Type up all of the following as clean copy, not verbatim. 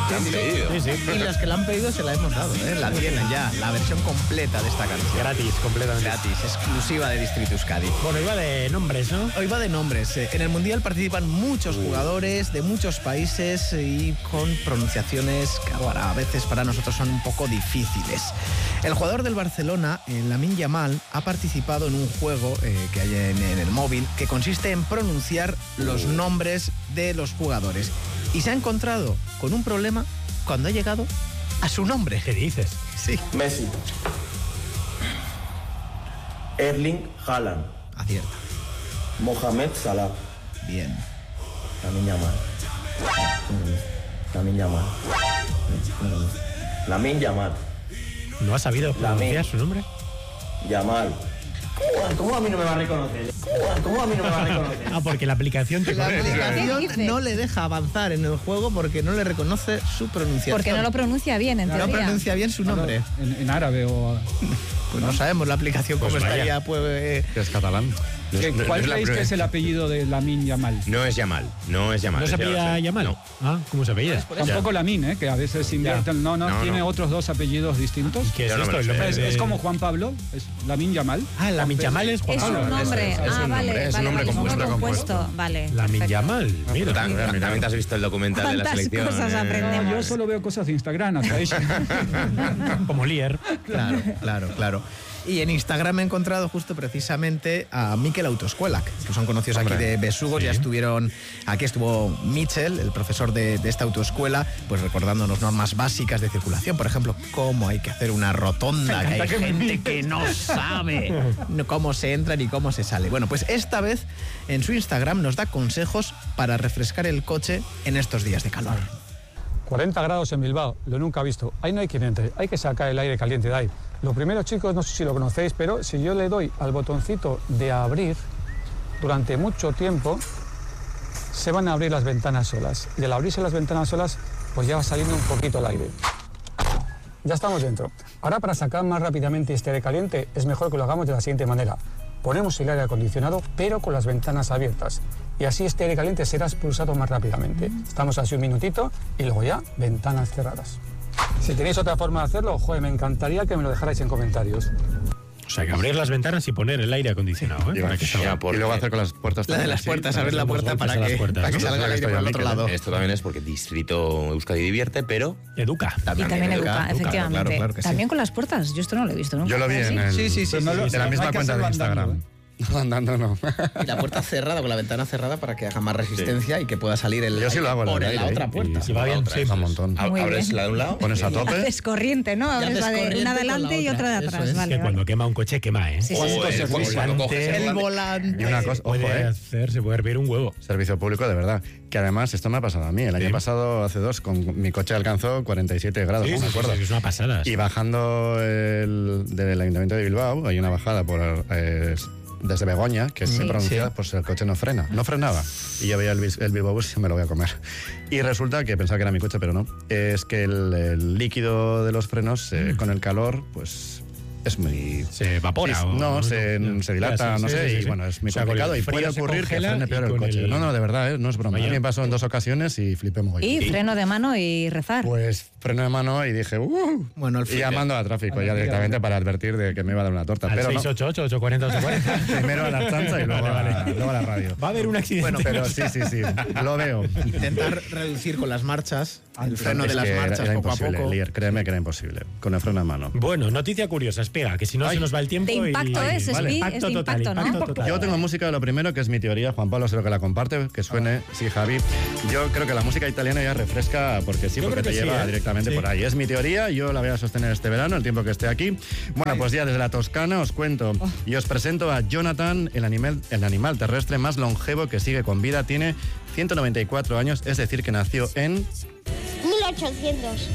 Sí. Y los que la han pedido se la hemos dado, la tienen ya, la versión completa de esta canción. Gratis, completamente. Gratis, exclusiva de Distrito Euskadi. Bueno, iba de nombres, ¿no? Hoy va de nombres. En el Mundial participan muchos jugadores de muchos países y con pronunciaciones que a veces para nosotros son un poco difíciles. El jugador del Barcelona, Lamine Yamal, ha participado en un juego que hay en el móvil que consiste en pronunciar los nombres de los jugadores. Y se ha encontrado con un problema cuando ha llegado a su nombre. ¿Qué dices? Sí. Messi. Erling Haaland. Acierta. Mohamed Salah. Bien. Lamine Yamal. Lamine Yamal. Lamine Yamal. ¿No has sabido pronunciar su nombre? Yamal. ¿Cómo a mí no me va a reconocer? ¿Cómo a mí no me va a reconocer? Ah, porque la aplicación te La corrige. aplicación no le deja avanzar en el juego porque no le reconoce su pronunciación. Porque no lo pronuncia bien, en No teoría. pronuncia bien su nombre. En árabe o... Pues no sabemos la aplicación Pues cómo vaya. estaría. Pues, Es catalán. ¿Cuál creéis que es el apellido de Lamine Yamal? No es Yamal. ¿No se apellida Yamal? No. Ah, ¿cómo se apellida? Tampoco Lamine, que a veces invierten. No, tiene otros dos apellidos distintos. ¿Qué es Yo no esto? me lo ¿El sé. nombre Es de- como Juan Pablo, es Lamine Yamal. Ah, Lamine Yamal es Juan Es Pablo. un nombre. es un Vale, nombre, es un nombre compuesto. Vale. Lamine perfecto. Yamal, mira. También te has visto el documental de la ¿Cuántas selección. cosas aprendemos? No, yo solo veo cosas de Instagram hasta ahí. Como Lier. Claro. Y en Instagram he encontrado justo precisamente a Mikel Autoescuela, que son conocidos aquí de Besugos. Sí. Ya estuvieron, aquí estuvo Michel, el profesor de esta autoescuela, pues recordándonos normas básicas de circulación. Por ejemplo, cómo hay que hacer una rotonda, que hay gente que no sabe cómo se entra ni cómo se sale. Bueno, pues esta vez en su Instagram nos da consejos para refrescar el coche en estos días de calor. 40 grados en Bilbao, lo nunca he visto. Ahí no hay quien entre, hay que sacar el aire caliente de ahí. Lo primero, chicos, no sé si lo conocéis, pero si yo le doy al botoncito de abrir, durante mucho tiempo se van a abrir las ventanas solas. Y al abrirse las ventanas solas, pues ya va saliendo un poquito el aire. Ya estamos dentro. Ahora, para sacar más rápidamente este aire caliente, es mejor que lo hagamos de la siguiente manera. Ponemos el aire acondicionado, pero con las ventanas abiertas. Y así este aire caliente será expulsado más rápidamente. Estamos así un minutito y luego ya, ventanas cerradas. Si tenéis otra forma de hacerlo, joder, me encantaría que me lo dejarais en comentarios. O sea, que abrir las ventanas y poner el aire acondicionado, ¿eh? Para que salga. Y luego hacer con las puertas La de también, las sí, puertas, para abrir la los puerta golpes para a las que, puertas. para que Eso es salga lo el que aire estoy por el a otro Mikel, lado. Esto también es porque Distrito Euskadi divierte, pero Y también educa, efectivamente. claro que sí. También con las puertas, yo esto no lo he visto nunca. Yo lo vi en el, Sí. de la misma hay que cuenta de hacerlo Instagram. andando, Andando no. Y la puerta cerrada, con la ventana cerrada para que haga más resistencia y que pueda salir el Yo sí lo hago, por el la aire, otra puerta. Y si va bien, sí. Un montón. Muy abres bien. la de un lado. Pones a tope. Es corriente, ¿no? Abres haces la de corriente una con la adelante y otra, otra de eso atrás. es. Vale, Que cuando quema un coche, quema, ¿eh? Sí, sí, Cuando coges El volante. Y una cosa, ojo, Se puede hervir un huevo. servicio público de verdad. Que además esto me ha pasado a mí. El año pasado, hace 2, con mi coche alcanzó 47 grados, Sí, no me acuerdo. es una pasada. Y bajando del Ayuntamiento de Bilbao, hay una bajada por desde Begoña, que se pronuncia, pues el coche no frena. No frenaba. Y yo veía el Bilbao Bus y me lo voy a comer. Y resulta que pensaba que era mi coche, pero no. Es que el líquido de los frenos, con el calor, pues es muy... Se evapora. Sí, o no, se dilata, sí, no sí, sé, sí, y sí. bueno, es muy O sea, con complicado. el Y frío puede se ocurrir que congela frene peor y el con coche. el- No, de verdad, no es broma. Vaya. A mí me pasó en 2 ocasiones y flipé muy Y freno de mano y rezar. Pues freno de mano y dije, Bueno, y llamando a tráfico ya directamente para advertir de que me iba a dar una torta. Al Pero no, 688-840-840. primero a la chanza y luego, Vale. luego a la radio. Va a haber un accidente. Bueno, pero sí, lo veo. Intentar reducir con las marchas, el freno Es de las que marchas era poco a imposible, poco. Lier, créeme que era imposible. Con el freno de mano. Bueno, noticia curiosa, espera, que si no se nos va el tiempo. De impacto y... es de impacto, ¿no? impacto total. Yo tengo música, lo primero, que es mi teoría. Juan Pablo seguro que la comparte, que suene. Sí, Javi. Yo creo que la música italiana ya refresca porque sí, Yo porque creo te que sí, lleva ¿eh? directamente Sí. por ahí. Es mi teoría, yo la voy a sostener este verano, el tiempo que esté aquí. Bueno, pues ya desde la Toscana os cuento y os presento a Jonathan, el animal terrestre más longevo que sigue con vida. Tiene 194 años, es decir, que nació en 1800.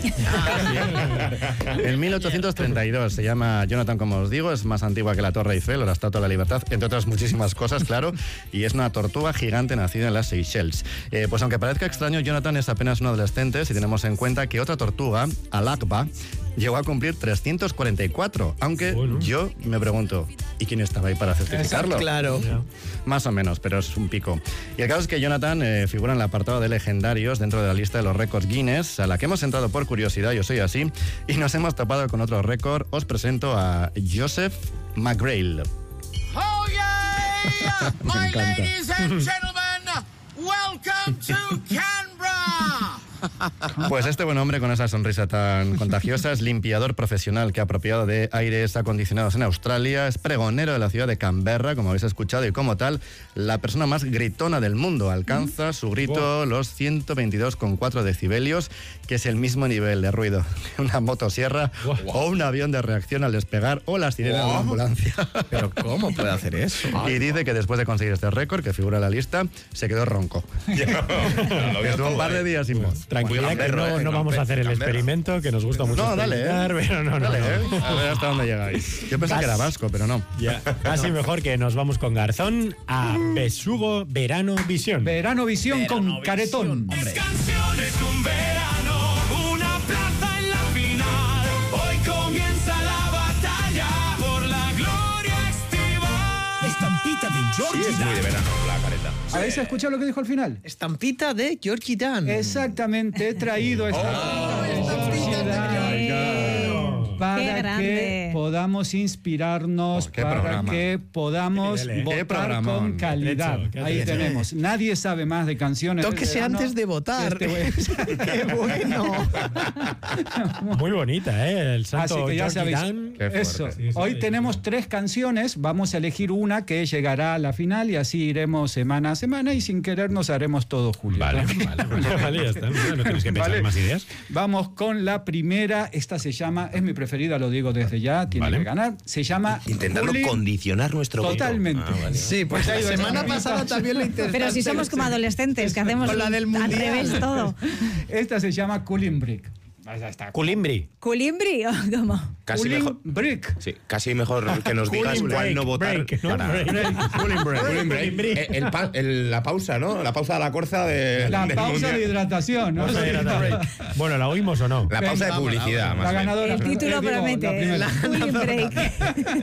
En 1832. Se llama Jonathan, como os digo, es más antigua que la Torre Eiffel o la Estatua de la Libertad, entre otras muchísimas cosas, claro, y es una tortuga gigante nacida en las Seychelles. Pues aunque parezca extraño, Jonathan es apenas un adolescente si tenemos en cuenta que otra tortuga, Al-Aqba, llegó a cumplir 344, aunque Bueno. yo me pregunto, ¿y quién estaba ahí para certificarlo? Claro. Más o menos, pero es un pico. Y el caso es que Jonathan figura en el apartado de legendarios dentro de la lista de los récords Guinness. a la que hemos entrado por curiosidad, yo soy así, y nos hemos topado con otro récord. Os presento a Joseph McGrail. Oh yeah! My ladies and gentlemen, welcome to Canberra! Pues este buen hombre con esa sonrisa tan contagiosa es limpiador profesional que ha apropiado de aires acondicionados en Australia, es pregonero de la ciudad de Canberra, como habéis escuchado, y como tal, la persona más gritona del mundo. Alcanza su grito los 122,4 decibelios, que es el mismo nivel de ruido que una motosierra o un avión de reacción al despegar o la sirena de una ambulancia. ¿Pero cómo puede hacer eso? Y dice que después de conseguir este récord, que figura en la lista, se quedó ronco. Estuvo un par de días sin voz. Tranquilidad, que no vamos a hacer el experimento, que nos gusta mucho. No, dale, pero no. Dale, a ver hasta dónde llegáis. Yo pensaba que era vasco, pero no. Ya. Casi mejor que nos vamos con Garzón a Besugo Verano Visión. Verano Visión con Caretón. Hombre. Canciones, un verano, una plaza en la final. Hoy comienza la batalla por la gloria estival. Estampita de Georgie Sí, es muy de verano la careta. ¿Habéis escuchado lo que dijo al final? Estampita de Georgie Dan. Exactamente, he traído estampita de Georgie Dan para que podamos inspirarnos, para que podamos votar con calidad. Ahí tenemos. Nadie sabe más de canciones. Tóquese antes de votar. ¡Qué bueno! Muy bonita, ¿eh? El santo Así que ya Georgie sabéis. Dan. Eso. Sí, Hoy tenemos 3 canciones. Vamos a elegir una que llegará a la final y así iremos semana a semana y sin querer nos haremos todo, Julio. Vale, ya está. No tienes que pensar más ideas. Vamos con la primera. Esta se llama, es mi preferida, lo digo desde ya, tiene que ganar. Se llama Intentando condicionar nuestro voto. Totalmente. Sí, pues la semana pasada también lo intentaste. Pero si somos como adolescentes, que hacemos con la del al mundial. revés todo. Esta se llama Cooling Brick. Ya está. Culimbri. ¿Culimbri o cómo? Casi mejor, Brick. sí, casi mejor que nos digas cuál no votar. Cooling break. La pausa, ¿no? La pausa de la corza de. La del pausa mundial. de hidratación, ¿no? Bueno, ¿la oímos o no? La pausa de publicidad, más La bien. ganadora. El título digo, promete. la primera. Cooling break.